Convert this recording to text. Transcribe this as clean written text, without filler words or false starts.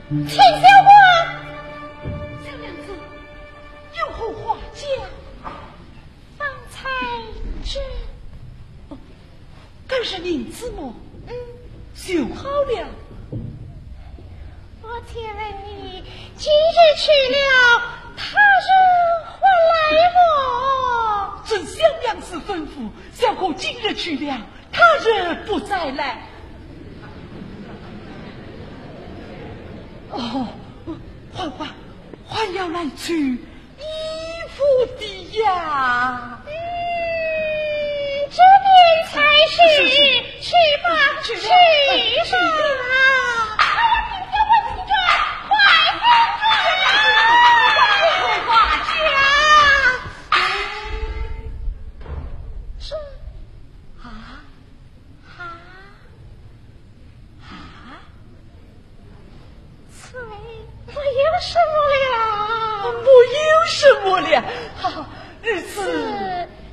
秦小官，小娘子有何话讲？方才更是银子么？修好了。 我听闻你今日去了，他日还来么？ 遵小娘子吩咐，小可今日去了，他日不再来。哦，还要来取衣服的呀。 这边才是，去吧，去吧。哎呀，听着我听着，快听着，话讲。是此为我有什么了？ 我有什么了？好，日子